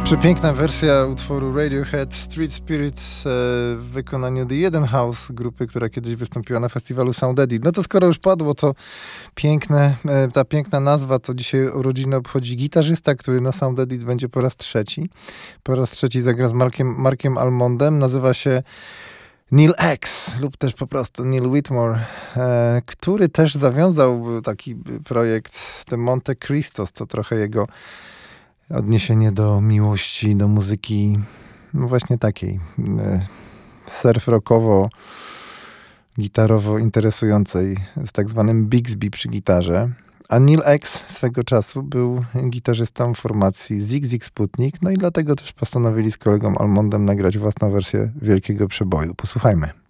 Przepiękna wersja utworu Radiohead Street Spirits w wykonaniu The Eden House, grupy, która kiedyś wystąpiła na festiwalu Sound Edit. No to skoro już padło to piękne, ta piękna nazwa, to dzisiaj urodziny obchodzi gitarzysta, który na Sound Edit będzie po raz trzeci. Po raz trzeci zagra z Markiem Almondem. Nazywa się Neil X lub też po prostu Neil Whitmore, który też zawiązał taki projekt The Monte Cristos, to trochę jego odniesienie do miłości, do muzyki, no właśnie takiej surf rockowo, gitarowo interesującej, z tak zwanym Bixby przy gitarze. A Neil X swego czasu był gitarzystą formacji Zig Zig Sputnik, no i dlatego też postanowili z kolegą Almondem nagrać własną wersję wielkiego przeboju. Posłuchajmy.